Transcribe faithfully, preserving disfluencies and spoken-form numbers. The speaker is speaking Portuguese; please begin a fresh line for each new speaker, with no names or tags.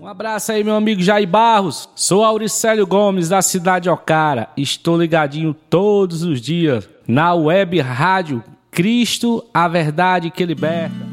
Um abraço aí, meu amigo Jair Barros. Sou Auricélio Gomes, da cidade de Ocara. Estou ligadinho todos os dias na web rádio Cristo, a verdade que liberta.